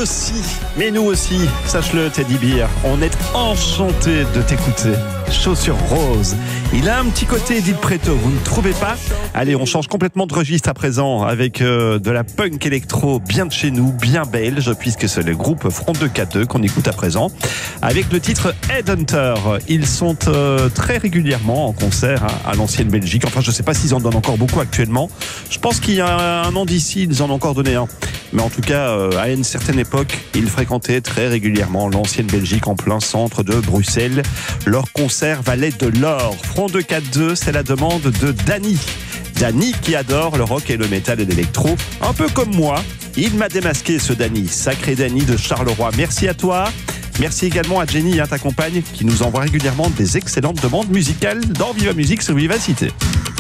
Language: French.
aussi, mais nous aussi, sache-le Teddy Bear, on est enchanté de t'écouter. Chaussures roses. Il a un petit côté Edith Preto, vous ne trouvez pas? Allez, on change complètement de registre à présent avec de la punk électro bien de chez nous, bien belge, puisque c'est le groupe Front 242 qu'on écoute à présent, avec le titre Headhunter. Ils sont très régulièrement en concert à l'ancienne Belgique. Enfin, je ne sais pas s'ils en donnent encore beaucoup actuellement. Je pense qu'il y a un an d'ici, ils en ont encore donné un. Mais en tout cas, à une certaine époque, ils fréquentaient très régulièrement l'ancienne Belgique en plein centre de Bruxelles. Leur concert valait de l'or. Front 242, c'est la demande de Danny. Danny qui adore le rock et le métal et l'électro, un peu comme moi. Il m'a démasqué ce Danny, sacré Danny de Charleroi. Merci à toi. Merci également à Jenny, ta compagne, qui nous envoie régulièrement des excellentes demandes musicales dans Viva Musique sur Vivacité.